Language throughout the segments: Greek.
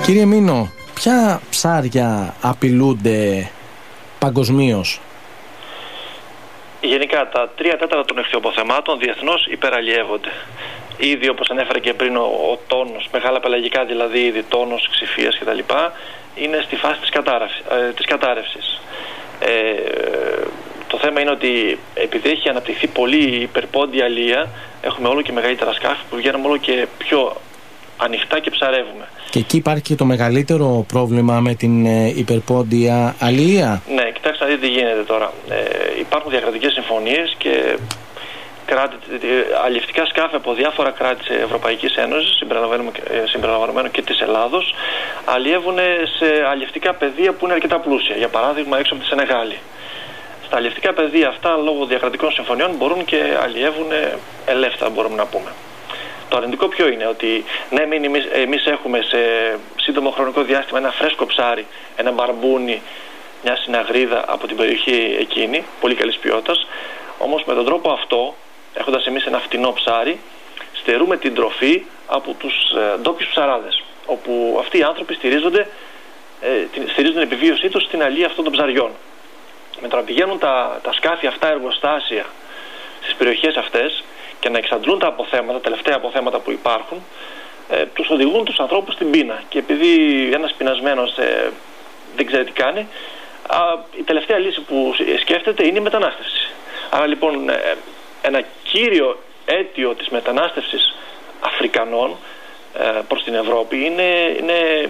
Κύριε Μήνο, ποια ψάρια απειλούνται παγκοσμίως? Γενικά τα 3/4 των ηχθειοποθεμάτων διεθνώς υπεραλλιεύονται. Ήδη, όπως ανέφερα και πριν, ο τόνος, μεγάλα πελαγικά δηλαδή είδη, τόνος, ξηφίας κτλ. Είναι στη φάση της κατάρρευσης. Το θέμα είναι ότι επειδή έχει αναπτυχθεί πολύ υπερπόντια αλία, έχουμε όλο και μεγαλύτερα σκάφη που βγαίνουμε όλο και πιο ανοιχτά και ψαρεύουμε. Και εκεί υπάρχει και το μεγαλύτερο πρόβλημα με την υπερπόντια αλία. Ναι, κοιτάξτε να δείτε τι γίνεται τώρα. Υπάρχουν διακρατικές συμφωνίες και αλλιευτικά σκάφη από διάφορα κράτη της Ευρωπαϊκής Ένωσης, συμπεριλαμβανομένου και της Ελλάδος, αλλιεύουν σε αλλιευτικά πεδία που είναι αρκετά πλούσια. Για παράδειγμα, έξω από τη Σενεγάλη. Στα αλλιευτικά πεδία αυτά, λόγω διακρατικών συμφωνιών, μπορούν και αλλιεύουν ελεύθερα, μπορούμε να πούμε. Το αρνητικό ποιο είναι? Ότι ναι, εμείς έχουμε σε σύντομο χρονικό διάστημα ένα φρέσκο ψάρι, ένα μπαρμπούνι, μια συναγρίδα από την περιοχή εκείνη, πολύ καλής ποιότητας. Όμως με τον τρόπο αυτό, έχοντας εμείς ένα φτηνό ψάρι, στερούμε την τροφή από τους ντόπιους ψαράδες, όπου αυτοί οι άνθρωποι στηρίζουν την επιβίωσή τους στην αλία αυτών των ψαριών. Με το να πηγαίνουν τα σκάφη αυτά εργοστάσια στις περιοχές αυτές και να εξαντλούν τα τελευταία αποθέματα που υπάρχουν, τους οδηγούν τους ανθρώπους στην πείνα. Και επειδή ένας πεινασμένος δεν ξέρει τι κάνει, η τελευταία λύση που σκέφτεται είναι η μετανάστευση. Άρα λοιπόν ένα κύριο αίτιο της μετανάστευσης Αφρικανών προς την Ευρώπη είναι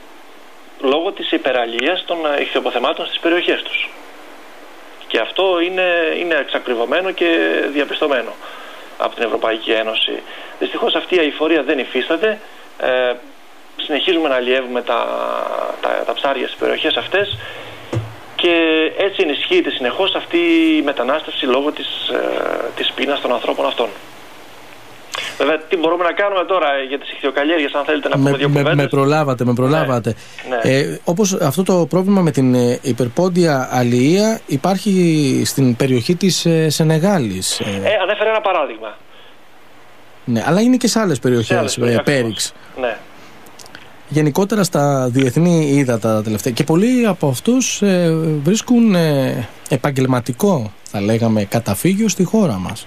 λόγω της υπεραλίας των ηχθειοποθεμάτων στις περιοχές τους. Και αυτό είναι εξακριβωμένο και διαπιστωμένο από την Ευρωπαϊκή Ένωση. Δυστυχώς αυτή η αειφορία δεν υφίσταται. Συνεχίζουμε να αλλιεύουμε τα ψάρια στις περιοχές αυτές και έτσι ενισχύεται συνεχώς αυτή η μετανάστευση λόγω της πείνας των ανθρώπων αυτών. Βέβαια, τι μπορούμε να κάνουμε τώρα για τις ιχθυοκαλλιέργειες, αν θέλετε να πούμε δύο κουβέντες. Με προλάβατε. Ναι. Όπως αυτό το πρόβλημα με την υπερπόντια αλληλεία υπάρχει στην περιοχή της Σενεγάλης. Ανέφερε ένα παράδειγμα. Ναι, αλλά είναι και σε άλλες περιοχές, Πέριξ. Ναι. Γενικότερα στα διεθνή ύδατα τελευταία. Και πολλοί από αυτούς βρίσκουν επαγγελματικό, θα λέγαμε, καταφύγιο στη χώρα μας.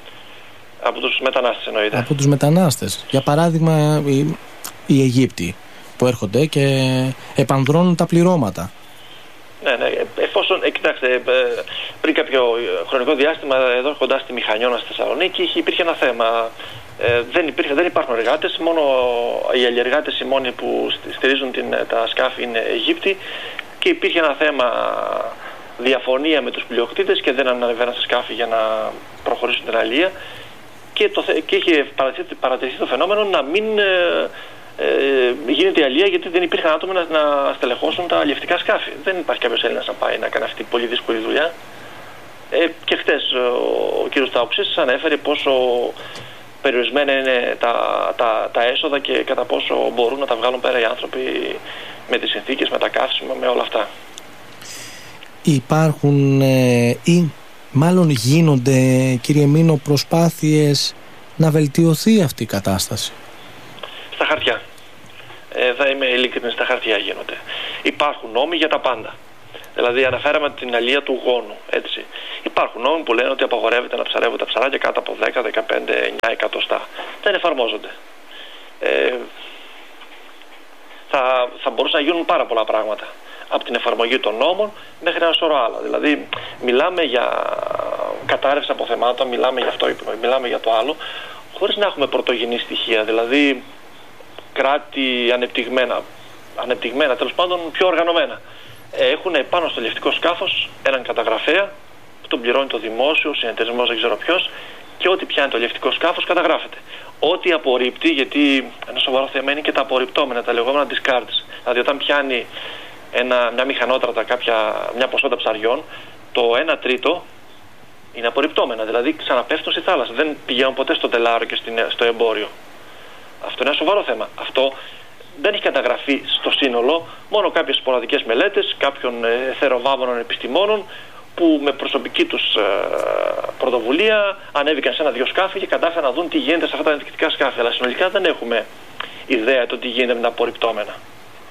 Από τους μετανάστες εννοείται. Από τους μετανάστες. Για παράδειγμα οι Αιγύπτιοι που έρχονται και επανδρώνουν τα πληρώματα. Ναι. Εφόσον, κοιτάξτε, πριν κάποιο χρονικό διάστημα, εδώ κοντά στη Μηχανιώνα στη Θεσσαλονίκη, υπήρχε ένα θέμα. Δεν υπάρχουν εργάτες, μόνο οι αλλιεργάτες οι μόνοι που στηρίζουν τα σκάφη είναι Αιγύπτιοι και υπήρχε ένα θέμα διαφωνία με τους πλειοκτήτες και δεν ανεβαίναν στα σκάφη για να προχωρήσουν την αλληλεία. Και είχε παρατηρηθεί το φαινόμενο να μην γίνεται η αλία γιατί δεν υπήρχαν άτομα να στελεχώσουν τα αλλιευτικά σκάφη. Δεν υπάρχει κάποιος Έλληνας να πάει να κάνει αυτή την πολύ δύσκολη δουλειά. Και χτες ο κ. Ταοξής ανέφερε πόσο περιορισμένα είναι τα έσοδα και κατά πόσο μπορούν να τα βγάλουν πέρα οι άνθρωποι με τις συνθήκες, με τα καύσιμα, με όλα αυτά. Υπάρχουν ή μάλλον γίνονται, κύριε Μήνο, προσπάθειες να βελτιωθεί αυτή η κατάσταση? Στα χαρτιά. Θα είμαι ειλικρινής, στα χαρτιά γίνονται. Υπάρχουν νόμοι για τα πάντα. Δηλαδή αναφέραμε την αλία του γόνου, έτσι. Υπάρχουν νόμοι που λένε ότι απαγορεύεται να ψαρεύουν τα ψαράκια κάτω από 10, 15, 9 εκατοστά. Δεν εφαρμόζονται. Θα μπορούσαν να γίνουν πάρα πολλά πράγματα. Από την εφαρμογή των νόμων μέχρι ένα σωρό άλλα. Δηλαδή, μιλάμε για κατάρρευση αποθεμάτων, μιλάμε για αυτό, μιλάμε για το άλλο, χωρίς να έχουμε πρωτογενή στοιχεία. Δηλαδή, κράτη ανεπτυγμένα, τέλος πάντων πιο οργανωμένα. Έχουν πάνω στο αλλιευτικό σκάφος έναν καταγραφέα που τον πληρώνει το δημόσιο, ο συνεταιρισμός, δεν ξέρω ποιος, και ό,τι πιάνει το αλλιευτικό σκάφος καταγράφεται. Ό,τι απορρίπτει, γιατί ένα σοβαρό θέμα είναι και τα απορριπτόμενα, τα λεγόμενα discards. Δηλαδή, όταν πιάνει μια μηχανότρατα, μια ποσότητα ψαριών, το 1/3 είναι απορριπτόμενα, δηλαδή ξαναπέφτουν στη θάλασσα. Δεν πηγαίνουν ποτέ στο τελάρο και στο εμπόριο. Αυτό είναι ένα σοβαρό θέμα. Αυτό δεν έχει καταγραφεί στο σύνολο, μόνο κάποιες σποραδικές μελέτες κάποιων εθεροβάμωνων επιστημόνων που με προσωπική τους πρωτοβουλία ανέβηκαν σε 1-2 σκάφη και κατάφεραν να δουν τι γίνεται σε αυτά τα ενδεικτικά σκάφη. Αλλά συνολικά δεν έχουμε ιδέα το τι γίνεται με τα απορριπτόμενα.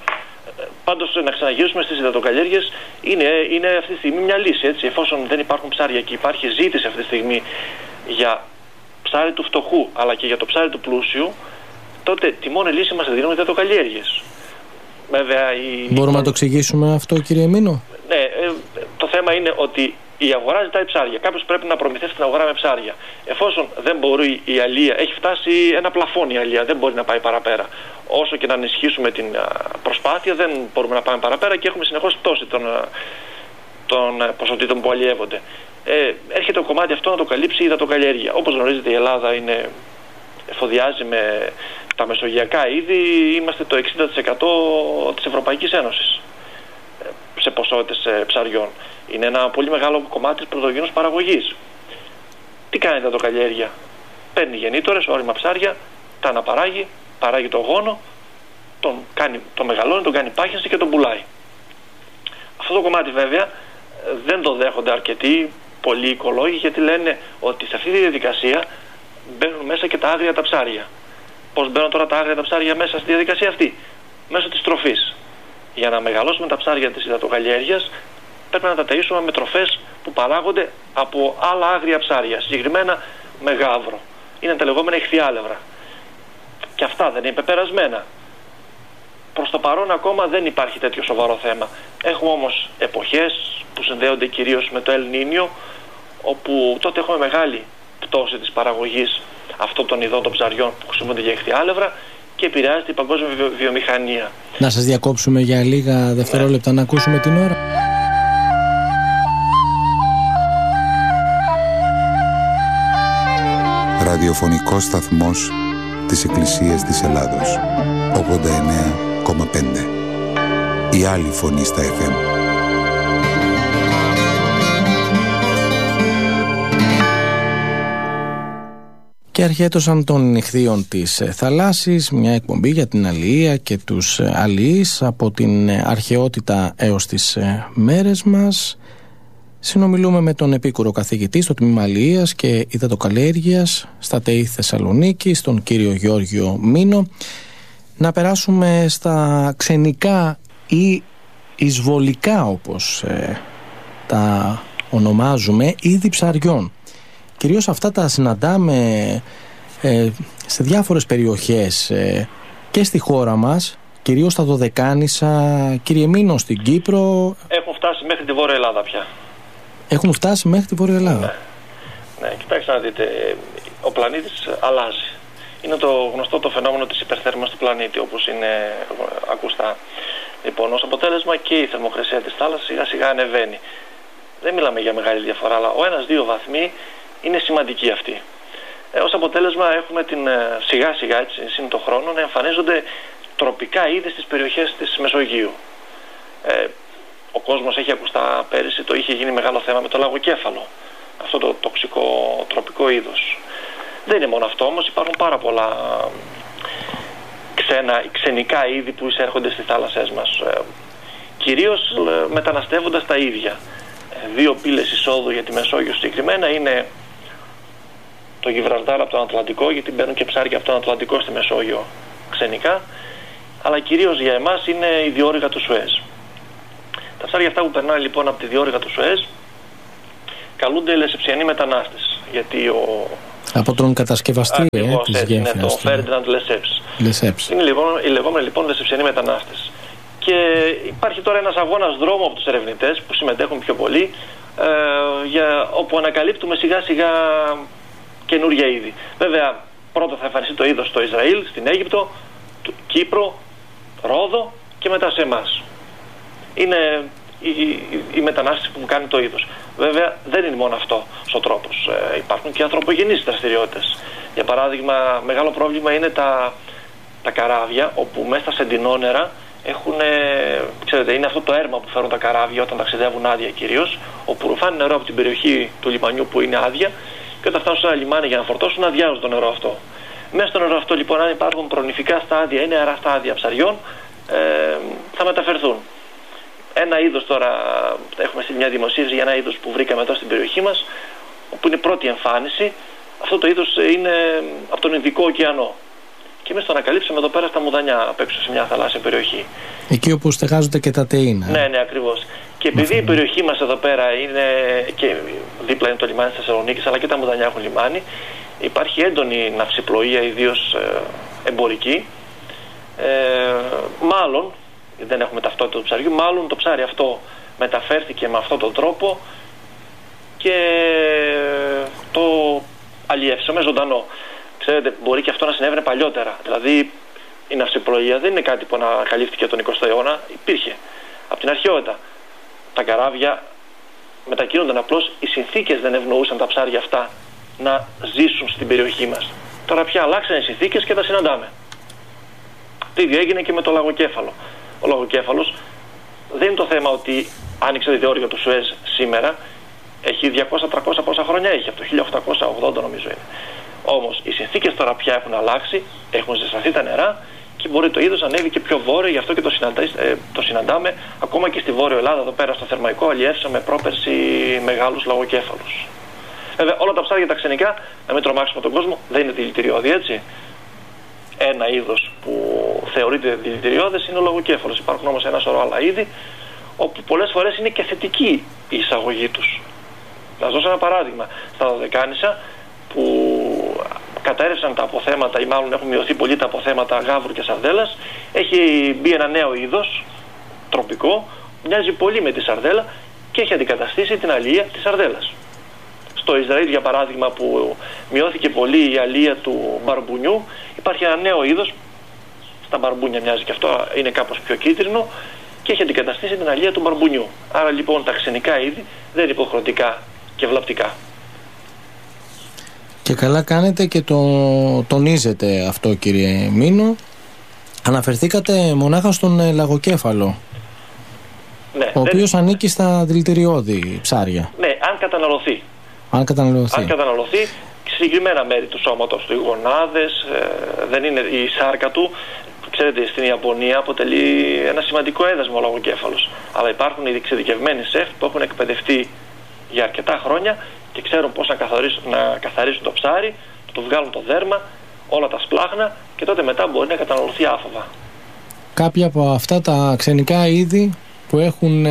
Πάντως να ξαναγυρίσουμε στις υδατοκαλλιέργειες είναι αυτή τη στιγμή μια λύση, έτσι, εφόσον δεν υπάρχουν ψάρια και υπάρχει ζήτηση αυτή τη στιγμή για ψάρι του φτωχού αλλά και για το ψάρι του πλούσιου, τότε τη μόνη λύση μας δίνουν οι υδατοκαλλιέργειες. Βέβαια, μπορούμε να το εξηγήσουμε αυτό, κύριε Μίνο? Ναι, το θέμα είναι ότι η αγορά ζητάει ψάρια. Κάποιος πρέπει να προμηθεύσει την αγορά με ψάρια. Εφόσον δεν μπορεί η αλεία, έχει φτάσει ένα πλαφόν η αλεία, δεν μπορεί να πάει παραπέρα. Όσο και να ενισχύσουμε την προσπάθεια, δεν μπορούμε να πάμε παραπέρα και έχουμε συνεχώς πτώση των ποσοτήτων που αλλιεύονται. Έρχεται το κομμάτι αυτό να το καλύψει η υδατοκαλλιέργεια. Όπως γνωρίζετε, η Ελλάδα εφοδιάζει με τα μεσογειακά είδη, είμαστε το 60% της Ευρωπαϊκής Ένωσης σε ποσότητες ψαριών. Είναι ένα πολύ μεγάλο κομμάτι της πρωτογενούς παραγωγής. Τι κάνει η υδατοκαλλιέργεια? Παίρνει γεννήτωρες, όρημα ψάρια, τα αναπαράγει, παράγει το γόνο, τον μεγαλώνει, τον κάνει πάχυνση και τον πουλάει. Αυτό το κομμάτι βέβαια δεν το δέχονται αρκετοί πολλοί οικολόγοι, γιατί λένε ότι σε αυτή τη διαδικασία μπαίνουν μέσα και τα άγρια τα ψάρια. Πώς μπαίνουν τώρα τα άγρια τα ψάρια μέσα στη διαδικασία αυτή? Μέσω της τροφής. Για να μεγαλώσουμε τα ψάρια της υδατοκαλλιέργειας πρέπει να τα ταΐσουμε με τροφές που παράγονται από άλλα άγρια ψάρια, συγκεκριμένα με γάβρο. Είναι τα λεγόμενα ηχθιάλευρα. Και αυτά δεν είναι πεπερασμένα. Προς το παρόν ακόμα δεν υπάρχει τέτοιο σοβαρό θέμα. Έχουμε όμως εποχές που συνδέονται κυρίως με το El Niño, όπου τότε έχουμε μεγάλη πτώση της παραγωγής αυτών των ειδών των ψαριών που χρησιμοποιούνται για ηχθιάλευρα και επηρεάζεται η παγκόσμια βιομηχανία. Να σας διακόψουμε για λίγα δευτερόλεπτα να ακούσουμε την ώρα. Ραδιοφωνικός σταθμός της Εκκλησίας της Ελλάδος, 89,5. Η άλλη φωνή στα FM. Και αρχέτωσαν των ηχθείων της θαλάσσης, μια εκπομπή για την αλληλεία και τους αλληλείς από την αρχαιότητα έως τις μέρες μας. Συνομιλούμε με τον επίκουρο καθηγητή στο τμήμα αλληλείας και υδατοκαλλιέργειας στα ΤΕΙ Θεσσαλονίκης, τον κύριο Γιώργιο Μίνο. Να περάσουμε στα ξενικά ή εισβολικά, όπως τα ονομάζουμε, είδη ψαριών. Κυρίως αυτά τα συναντάμε σε διάφορες περιοχές και στη χώρα μας, κυρίως στα Δωδεκάνησα, κύριε Μίνο, στην Κύπρο. Έχουν φτάσει μέχρι τη Βόρεια Ελλάδα πια. Έχουν φτάσει μέχρι τη Βόρεια Ελλάδα. Ναι, κοιτάξτε να δείτε, ο πλανήτης αλλάζει. Είναι το γνωστό το φαινόμενο της υπερθέρμανσης του πλανήτη, όπως είναι ακουστά. Λοιπόν, ως αποτέλεσμα και η θερμοκρασία της θάλασσας σιγά σιγά ανεβαίνει. Δεν μιλάμε για μεγάλη διαφορά, αλλά ο 1-2 βαθμοί είναι σημαντική αυτή. Ως αποτέλεσμα έχουμε σιγά σιγά, έτσι, σύν το χρόνο, να εμφανίζονται τροπικά είδη στις περιοχές της Μεσογείου. Ο κόσμος έχει ακουστά πέρυσι, το είχε γίνει μεγάλο θέμα με το λαγοκέφαλο. Αυτό το τοξικό τροπικό είδος. Δεν είναι μόνο αυτό όμως, υπάρχουν πάρα πολλά ξενικά είδη που εισέρχονται στις θάλασσές μας. Κυρίως μεταναστεύοντας τα ίδια. Δύο πύλες εισόδου για τη Μεσόγειο συγκεκριμένα είναι το Γιβραλτάρ από τον Ατλαντικό, γιατί μπαίνουν και ψάρια από τον Ατλαντικό στη Μεσόγειο ξενικά, αλλά κυρίως για εμάς είναι η διόρυγα του Σουέζ. Τα ψάρια αυτά που περνάνε λοιπόν από τη διόρυγα του Σουέζ καλούνται λεσεψιανοί μετανάστες, γιατί από τον κατασκευαστή της γέφυρας, το Φέρντιναντ Λεσέψ. Είναι οι λεγόμενοι λοιπόν λεσεψιανοί μετανάστες. Και υπάρχει τώρα ένας αγώνας δρόμου από τους ερευνητές που συμμετέχουν πιο πολύ, όπου ανακαλύπτουμε σιγά σιγά καινούργια είδη. Βέβαια, πρώτα θα εμφανιστεί το είδος στο Ισραήλ, στην Αίγυπτο, Κύπρο, Ρόδο και μετά σε εμάς. Είναι οι μετανάστες που κάνουν το είδος. Βέβαια, δεν είναι μόνο αυτό ο τρόπος. Υπάρχουν και ανθρωπογενείς δραστηριότητες. Για παράδειγμα, μεγάλο πρόβλημα είναι τα καράβια, όπου μέσα στα σεντινόνερα ξέρετε, είναι αυτό το έρμα που φέρουν τα καράβια όταν ταξιδεύουν άδεια κυρίως, όπου ρουφάνε νερό από την περιοχή του λιμανιού που είναι άδεια, και όταν φτάσουν σε ένα λιμάνι για να φορτώσουν, αδειάζουν το νερό αυτό. Μέσα στο νερό αυτό λοιπόν, αν υπάρχουν προνηφικά στάδια ή νεαρά στάδια ψαριών, θα μεταφερθούν. Ένα είδος τώρα, έχουμε στείλει μια δημοσίευση για ένα είδος που βρήκαμε εδώ στην περιοχή μας, όπου είναι πρώτη εμφάνιση. Αυτό το είδος είναι από τον Ινδικό ωκεανό. και εμείς το ανακαλύψαμε εδώ πέρα στα Μουδανιά, απ' έξω σε μια θαλάσσια περιοχή. Εκεί όπου στεγάζονται και τα τεΐνα. Ναι, ακριβώς. Και επειδή η περιοχή μας εδώ πέρα είναι και δίπλα είναι το λιμάνι της Θεσσαλονίκης, αλλά και τα Μουδανιά έχουν λιμάνι, υπάρχει έντονη ναυσιπλοεία, ιδίως εμπορική. Μάλλον, δεν έχουμε ταυτότητα του ψαριού, μάλλον το ψάρι αυτό μεταφέρθηκε με αυτόν τον τρόπο και το αλλιεύσαμε ζωντανό. Ξέρετε, μπορεί και αυτό να συνέβαινε παλιότερα. Δηλαδή, η ναυσιπλοεία δεν είναι κάτι που ανακαλύφθηκε τον 20ο αιώνα, υπήρχε από την αρχαιότητα. Τα καράβια μετακινούνταν, απλώς οι συνθήκες δεν ευνοούσαν τα ψάρια αυτά να ζήσουν στην περιοχή μας. Τώρα πια αλλάξαν οι συνθήκες και τα συναντάμε. Το ίδιο έγινε και με το λαγοκέφαλο. Ο λαγοκέφαλος δεν είναι το θέμα ότι άνοιξε το διόρυγο του Σουέζ σήμερα, έχει 200-300 πόσα χρόνια έχει, από το 1880 νομίζω είναι. Όμως οι συνθήκες τώρα πια έχουν αλλάξει, έχουν ζεσταθεί τα νερά και μπορεί το είδος να ανέβει και πιο βόρειο, γι' αυτό και το συναντάμε ακόμα και στη Βόρεια Ελλάδα, εδώ πέρα στο Θερμαϊκό, αλλιεύσαμε πρόπερση μεγάλους λαγοκέφαλους. Βέβαια, όλα τα ψάρια τα ξενικά, να μην τρομάξουμε τον κόσμο, δεν είναι δηλητηριώδη, έτσι. Ένα είδος που θεωρείται δηλητηριώδες είναι ο λαγοκέφαλος. Υπάρχουν όμως ένα σωρό άλλα είδη, όπου πολλές φορές είναι και θετική η εισαγωγή τους. Να σας δώσω ένα παράδειγμα. Στα Δωδεκάνησα, που κατέρευσαν τα αποθέματα, ή μάλλον έχουν μειωθεί πολύ τα αποθέματα γάβρου και σαρδέλας, έχει μπει ένα νέο είδος, τροπικό, μοιάζει πολύ με τη σαρδέλα και έχει αντικαταστήσει την αλία της σαρδέλας. Στο Ισραήλ, για παράδειγμα, που μειώθηκε πολύ η αλία του μπαρμπουνιού, υπάρχει ένα νέο είδος, στα μπαρμπούνια μοιάζει και αυτό, είναι κάπως πιο κίτρινο και έχει αντικαταστήσει την αλία του μπαρμπουνιού. Άρα λοιπόν τα ξενικά είδη δεν είναι υποχρεωτικά και βλαπτικά. Και καλά κάνετε και το τονίζετε αυτό, κύριε Μήνο. Αναφερθήκατε μονάχα στον λαγοκέφαλο, ναι, ο οποίος ανήκει στα δηλητηριώδη ψάρια. Ναι, αν καταναλωθεί. Αν καταναλωθεί συγκεκριμένα μέρη του σώματος του, οι γονάδες, δεν είναι η σάρκα του. Ξέρετε, στην Ιαπωνία αποτελεί ένα σημαντικό έδασμα ο λαγοκέφαλος. Αλλά υπάρχουν οι εξειδικευμένοι σεφ που έχουν εκπαιδευτεί για αρκετά χρόνια και ξέρουν πώς να καθαρίσουν το ψάρι, το βγάλουν το δέρμα, όλα τα σπλάχνα και τότε μετά μπορεί να καταναλωθεί άφοβα. Κάποια από αυτά τα ξενικά είδη που έχουν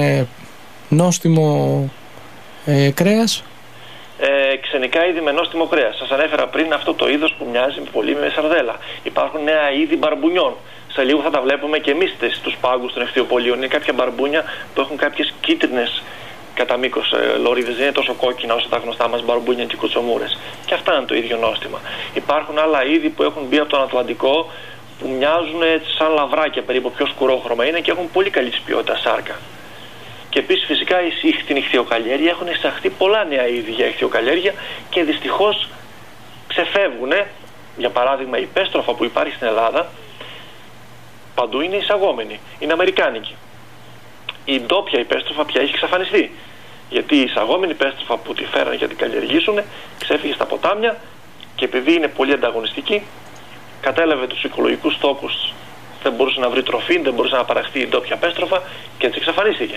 νόστιμο κρέας. Ξενικά είδη με νόστιμο κρέας. Σας ανέφερα πριν αυτό το είδος που μοιάζει πολύ με σαρδέλα. Υπάρχουν νέα είδη μπαρμπουνιών. Σε λίγο θα τα βλέπουμε και εμείς στους πάγκους των εχθιοπολίων. Είναι κάποια μπαρμπούνια που έχουν κάποιες κίτρινες κατά μήκος λωρίδες. Δεν είναι τόσο κόκκινα όσο τα γνωστά μας μπαρμπούνια και κουτσομούρες. Και αυτά είναι το ίδιο νόστιμα. Υπάρχουν άλλα είδη που έχουν μπει από τον Ατλαντικό που μοιάζουν σαν λαβράκια, περίπου πιο σκουρόχρωμα είναι και έχουν πολύ καλή ποιότητα σάρκα. Και επίσης φυσικά στην ηχθειοκαλλιέργεια έχουν εισαχθεί πολλά νέα είδη για ηχθειοκαλλιέργεια και δυστυχώς ξεφεύγουν. Για παράδειγμα, η πέστροφα που υπάρχει στην Ελλάδα παντού είναι εισαγόμενη, είναι αμερικάνικη. Η ντόπια υπέστροφα πια έχει εξαφανιστεί. Γιατί η εισαγόμενη πέστροφα που τη φέρανε για την καλλιεργήσουν ξέφυγε στα ποτάμια και επειδή είναι πολύ ανταγωνιστική, κατέλαβε τους οικολογικούς στόχους. Δεν μπορούσε να βρει τροφή, δεν μπορούσε να παραχθεί η ντόπια πέστροφα και έτσι εξαφανίστηκε.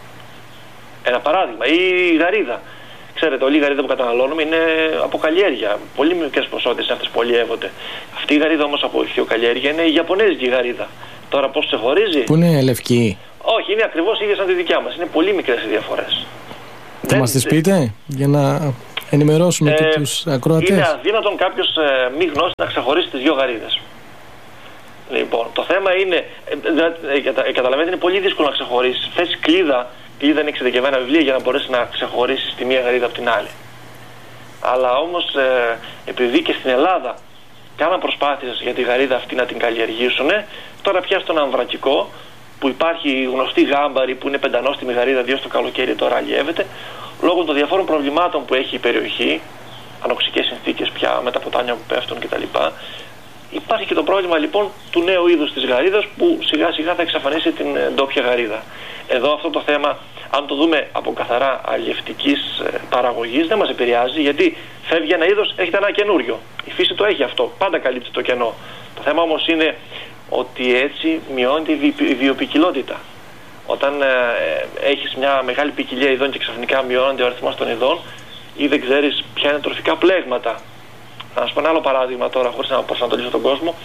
Ένα παράδειγμα, η γαρίδα. Ξέρετε, όλη η γαρίδα που καταναλώνουμε είναι από καλλιέργεια. Πολύ μικρές ποσότητες είναι αυτές που αλλιεύονται. Αυτή η γαρίδα όμως από ηχθειοκαλλιέργεια είναι η ιαπωνέζικη γαρίδα. Τώρα πώς ξεχωρίζει? Που είναι λευκή. Όχι, είναι ακριβώς ίδια σαν τη δικιά μας. Είναι πολύ μικρές οι διαφορές. Θα μας τις πείτε για να ενημερώσουμε και τους ακροατές? Είναι αδύνατον κάποιος μη γνώση να ξεχωρίσει τις δύο γαρίδες. Λοιπόν, το θέμα είναι, καταλαβαίνετε, είναι πολύ δύσκολο να ξεχωρίσεις. Θες κλίδα είναι εξειδικευμένα βιβλία για να μπορέσει να ξεχωρίσεις τη μία γαρίδα από την άλλη. Αλλά όμως επειδή και στην Ελλάδα κάναν προσπάθειες για τη γαρίδα αυτή να την καλλιεργήσουν, τώρα πια στον Αμβρακικό που υπάρχει η γνωστή γάμπαρη που είναι πεντανόστιμη γαρίδα, διότι το καλοκαίρι τώρα αλλιεύεται, λόγω των διαφόρων προβλημάτων που έχει η περιοχή, ανοξικές συνθήκες πια με τα ποτάμια που πέφτουν κτλ. Υπάρχει και το πρόβλημα λοιπόν του νέου είδους της γαρίδας που σιγά σιγά θα εξαφανίσει την ντόπια γαρίδα. Εδώ αυτό το θέμα, αν το δούμε από καθαρά αλλιευτικής παραγωγής, δεν μας επηρεάζει, γιατί φεύγει ένα είδος, έχετε ένα καινούριο. Η φύση το έχει αυτό, πάντα καλύπτει το κενό. Το θέμα όμως είναι ότι έτσι μειώνεται η βιοποικιλότητα. Όταν έχεις μια μεγάλη ποικιλία ειδών και ξαφνικά μειώνεται ο αριθμός των ειδών ή δεν ξέρεις ποια είναι τροφικά πλέγματα. Να σας πω ένα άλλο παράδειγμα τώρα, χωρίς να προσανατολίσω τον κόσμο.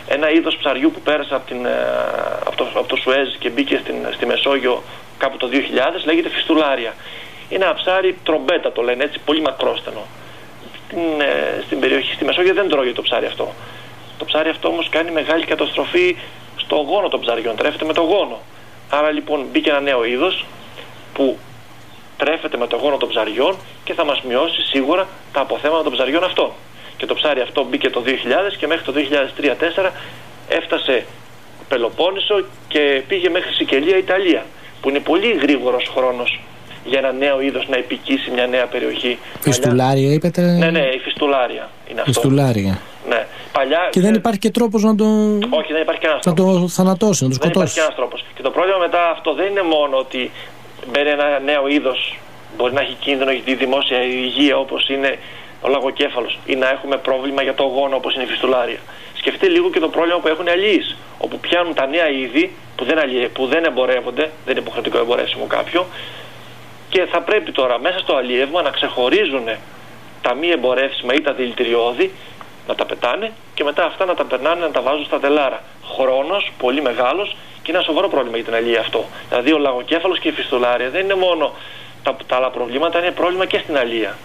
Ένα είδος ψαριού που πέρασε από το Σουέζ και μπήκε στη Μεσόγειο κάπου το 2000 λέγεται φιστουλάρια. Είναι ένα ψάρι τρομπέτα, το λένε έτσι, πολύ μακρόστενο. Στην περιοχή, στη Μεσόγειο δεν τρώγεται το ψάρι αυτό. Το ψάρι αυτό όμως κάνει μεγάλη καταστροφή στο γόνο των ψαριών, τρέφεται με το γόνο. Άρα λοιπόν μπήκε ένα νέο είδος που τρέφεται με το γόνο των ψαριών και θα μας μειώσει σίγουρα τα αποθέματα των ψαριών αυτών. Και το ψάρι αυτό μπήκε το 2000 και μέχρι το 2003-2004 έφτασε Πελοπόννησο και πήγε μέχρι Σικελία, Ιταλία, που είναι πολύ γρήγορος χρόνος για ένα νέο είδος να επικίσει μια νέα περιοχή. Φιστουλάρια είπατε? Ναι, η φιστουλάρια είναι αυτό. Φιστουλάρια. Ναι. Παλιά, και δεν υπάρχει και τρόπος να το... Όχι, δεν υπάρχει κανένας τρόπος. Να το θανατώσει, να το σκοτώσει. Δεν υπάρχει κανένας τρόπος. Και το πρόβλημα μετά αυτό δεν είναι μόνο ότι μπαίνει ένα νέο είδος, μπορεί να έχει κίνδυνο για τη δημόσια υγεία όπως είναι ο λαγοκέφαλος, ή να έχουμε πρόβλημα για το γόνο όπως είναι η φιστουλάρια. Σκεφτείτε λίγο και το πρόβλημα που έχουν οι αλληλείς, όπου πιάνουν τα νέα είδη που δεν εμπορεύονται, δεν είναι υποχρεωτικό εμπορεύσιμο κάποιο, και θα πρέπει τώρα μέσα στο αλλιεύμα να ξεχωρίζουν τα μη εμπορεύσιμα ή τα δηλητηριώδη, να τα πετάνε και μετά αυτά να τα περνάνε, να τα βάζουν στα τελάρα. Χρόνος πολύ μεγάλος και είναι ένα σοβαρό πρόβλημα για την αλληλεία αυτό. Δηλαδή ο λαγοκέφαλος και η φιστουλάρια δεν είναι μόνο τα άλλα προβλήματα, είναι πρόβλημα και στην αλληλεία.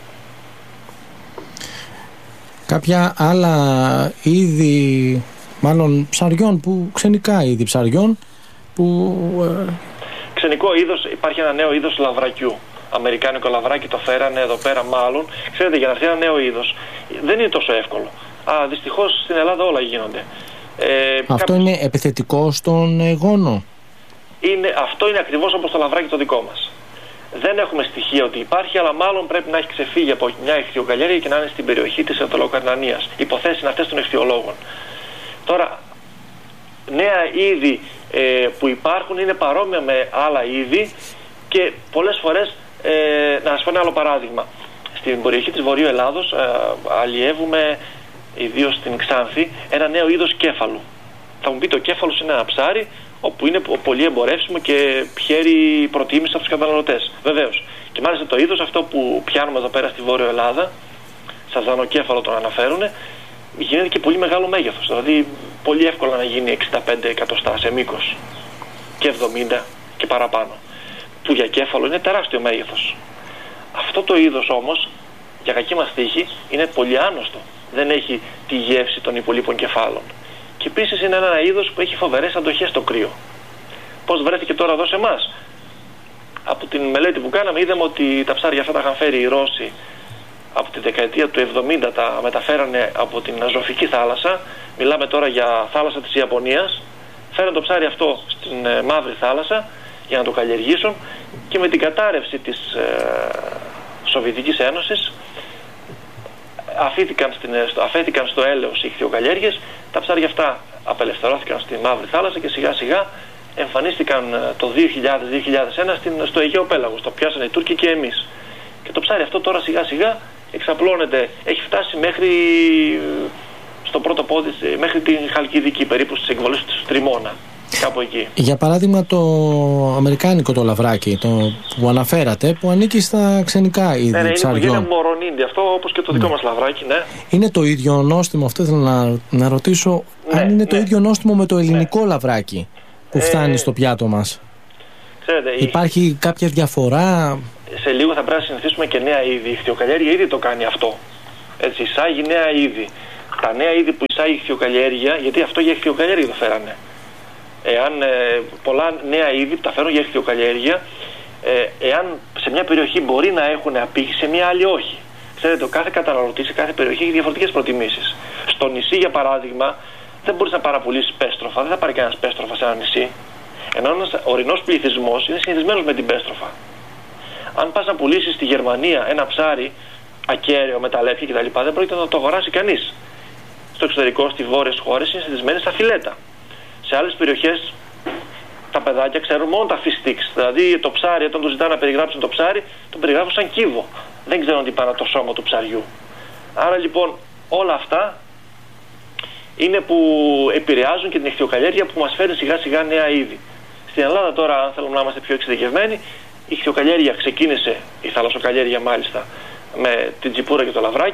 Κάποια άλλα είδη, μάλλον ψαριών, ξενικά είδη ψαριών που... Ξενικό είδος, υπάρχει ένα νέο είδος λαβρακιού. Αμερικάνικο λαβράκι, το φέρανε εδώ πέρα μάλλον. Ξέρετε, για να έρθει ένα νέο είδος δεν είναι τόσο εύκολο. Δυστυχώς στην Ελλάδα όλα γίνονται. Αυτό είναι επιθετικό στον γόνο? Αυτό είναι ακριβώς όπως το λαβράκι το δικό μας. Δεν έχουμε στοιχεία ότι υπάρχει, αλλά μάλλον πρέπει να έχει ξεφύγει από μια ιχθυοκαλλιέργεια και να είναι στην περιοχή της Αττολοκαρνανίας. Υποθέσεις είναι αυτές των ιχθυολόγων. Τώρα, νέα είδη που υπάρχουν είναι παρόμοια με άλλα είδη και πολλές φορές, να σας πω ένα άλλο παράδειγμα. Στην περιοχή της Βορείου Ελλάδος αλλιεύουμε, ιδίως στην Ξάνθη, ένα νέο είδος κέφαλου. Θα μου πείτε, ο κέφαλος είναι ένα ψάρι όπου είναι πολύ εμπορεύσιμο και πιέρει προτίμηση από τους καταναλωτές. Βεβαίως. Και μάλιστα το είδος αυτό που πιάνουμε εδώ πέρα στη Βόρειο Ελλάδα, σαζανοκέφαλο τον αναφέρουν, γίνεται και πολύ μεγάλο μέγεθος. Δηλαδή πολύ εύκολα να γίνει 65 εκατοστά σε μήκος και 70 και παραπάνω. Που για κέφαλο είναι τεράστιο μέγεθος. Αυτό το είδος όμως, για κακή μας τύχη, είναι πολύ άνοστο. Δεν έχει τη γεύση των υπολείπων κεφάλων. Και επίσης είναι ένα είδος που έχει φοβερές αντοχές στο κρύο. Πώς βρέθηκε τώρα εδώ σε εμάς? Από την μελέτη που κάναμε είδαμε ότι τα ψάρια αυτά τα είχαν φέρει οι Ρώσοι από τη δεκαετία του 70, τα μεταφέρανε από την Αζωφική θάλασσα. Μιλάμε τώρα για θάλασσα της Ιαπωνίας. Φέραν το ψάρι αυτό στην Μαύρη θάλασσα για να το καλλιεργήσουν και με την κατάρρευση της Σοβιετικής Ένωσης αφέθηκαν στο έλεος οι ιχθυοκαλλιέργειες. Τα ψάρια αυτά απελευθερώθηκαν στη Μαύρη θάλασσα και σιγά σιγά εμφανίστηκαν το 2000-2001 στο Αιγαίο Πέλαγος. Το πιάσανε οι Τούρκοι και εμείς. Και το ψάρι αυτό τώρα σιγά σιγά εξαπλώνεται, έχει φτάσει μέχρι στο πρώτο πόδι, μέχρι την Χαλκιδική, περίπου στις εκβολές του Τριμώνα. Κάπου εκεί. Για παράδειγμα το αμερικάνικο το λαβράκι, το που αναφέρατε, που ανήκει στα ξενικά είδη ψαριών. Είναι η οικογένεια Μορονίντι, αυτό όπως και το δικό μας λαβράκι, ναι. Είναι το ίδιο νόστιμο, αυτό ήθελα να ρωτήσω, αν είναι το ίδιο νόστιμο με το ελληνικό λαβράκι που φτάνει στο πιάτο μας? Ξέρετε, υπάρχει κάποια διαφορά? Σε λίγο θα πρέπει να συνηθίσουμε και νέα είδη. Η ιχθυοκαλλιέργεια ήδη το κάνει αυτό. Έτσι, εισάγει νέα είδη. Τα νέα είδη που εισάγει η ιχθυοκαλλιέργεια, γιατί αυτό για ιχθυοκαλλιέργεια το φέρανε. Εάν πολλά νέα είδη που τα φέρουν για ιχθυοκαλλιέργεια, εάν σε μια περιοχή μπορεί να έχουν απήχηση, σε μια άλλη όχι. Ξέρετε, ο κάθε καταναλωτής σε κάθε περιοχή έχει διαφορετικές προτιμήσεις. Στο νησί, για παράδειγμα, δεν μπορείς να παραπουλήσεις πέστροφα, δεν θα πάρει κανένας πέστροφα σε ένα νησί. Ενώ ένας ορεινός πληθυσμός είναι συνηθισμένος με την πέστροφα. Αν πας να πουλήσεις στη Γερμανία ένα ψάρι ακέραιο με τα λέπια κτλ., δεν πρόκειται να το αγοράσει κανείς. Στο εξωτερικό, στις βόρειες χώρες, είναι συνηθισμένοι στα φιλέτα. Σε άλλες περιοχές, τα παιδάκια ξέρουν μόνο τα fish sticks. Δηλαδή, το ψάρι, όταν του ζητάνε να περιγράψουν το ψάρι, το περιγράφουν σαν κύβο. Δεν ξέρουν τι πάνω το σώμα του ψαριού. Άρα λοιπόν, όλα αυτά είναι που επηρεάζουν και την ιχθυοκαλλιέργεια που μας φέρνει σιγά σιγά νέα είδη. Στην Ελλάδα τώρα, αν θέλουμε να είμαστε πιο εξειδικευμένοι, η ιχθυοκαλλιέργεια ξεκίνησε, η θαλασσοκαλλιέργεια μάλιστα, με την τσιπούρα και το λαβράκι.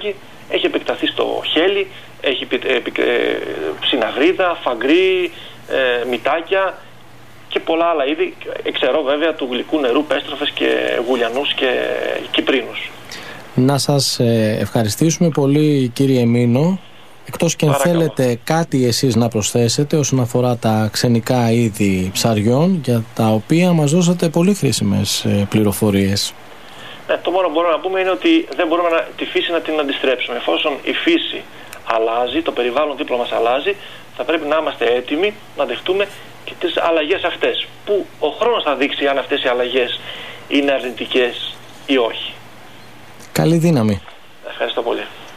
έχει επεκταθεί στο χέλι, έχει ψιναγρίδα, φαγκρί, μυτάκια και πολλά άλλα είδη, εξαιρώ βέβαια του γλυκού νερού, πέστροφες και γουλιανούς και κυπρίνους. Να σας ευχαριστήσουμε πολύ, κύριε Μήνο. Εκτός και αν θέλετε κάτι εσείς να προσθέσετε όσον αφορά τα ξενικά είδη ψαριών, για τα οποία μας δώσατε πολύ χρήσιμες πληροφορίες. Το μόνο που μπορούμε να πούμε είναι ότι δεν μπορούμε τη φύση να την αντιστρέψουμε. Εφόσον η φύση αλλάζει, το περιβάλλον δίπλα μας αλλάζει, θα πρέπει να είμαστε έτοιμοι να δεχτούμε και τις αλλαγές αυτές, που ο χρόνος θα δείξει αν αυτές οι αλλαγές είναι αρνητικές ή όχι. Καλή δύναμη. Ευχαριστώ πολύ.